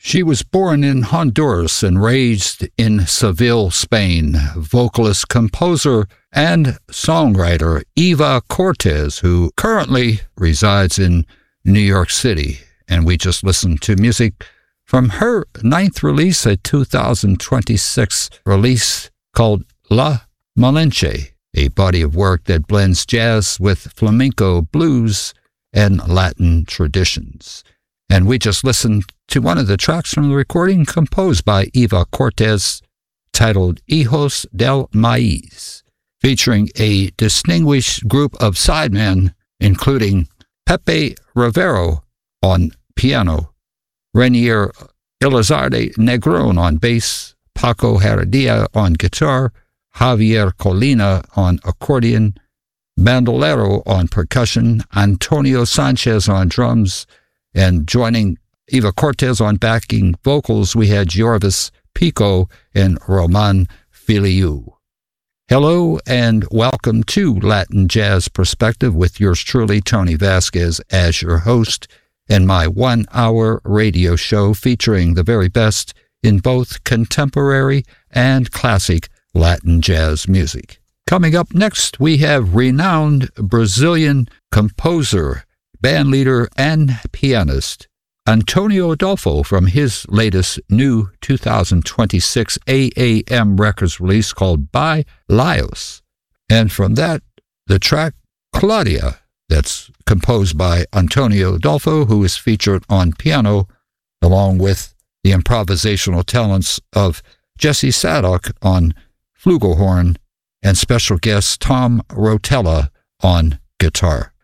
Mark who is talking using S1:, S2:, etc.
S1: She was born in Honduras and raised in Seville, Spain. Vocalist, composer, and songwriter Eva Cortez, who currently resides in New York City. And we just listened to music from her 9th release, a 2026 release called La Malinche, a body of work that blends jazz with flamenco, blues, and Latin traditions. And we just listened to one of the tracks from the recording composed by Eva Cortez, titled Hijos del Maíz, featuring a distinguished group of sidemen, including Pepe Rivero on piano, Renier Elizarde Negron on bass, Paco Heredia on guitar, Javier Colina on accordion, Bandolero on percussion, Antonio Sanchez on drums, and joining Eva Cortez on backing vocals, we had Jorvis Pico and Roman Filiu. Hello and welcome to Latin Jazz Perspective with yours truly, Tony Vasquez, as your host, and my 1-hour radio show featuring the very best in both contemporary and classic Latin jazz music. Coming up next, we have renowned Brazilian composer, bandleader, and pianist Antonio Adolfo from his latest new 2026 AAM Records release called By Laos. And from that, the track Claudia, that's composed by Antonio Adolfo, who is featured on piano, along with the improvisational talents of Jesse Sadok on flugelhorn and special guest Tom Rotella on guitar.